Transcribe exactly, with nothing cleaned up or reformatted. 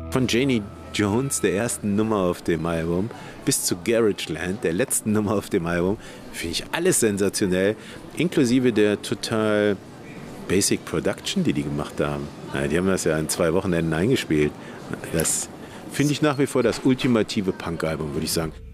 Von Janie Jones, der ersten Nummer auf dem Album, bis zu Garageland, der letzten Nummer auf dem Album, finde ich alles sensationell, inklusive der total Basic Production, die die gemacht haben. Ja, die haben das ja in zwei Wochenenden eingespielt. Das finde ich nach wie vor das ultimative Punk-Album, würde ich sagen.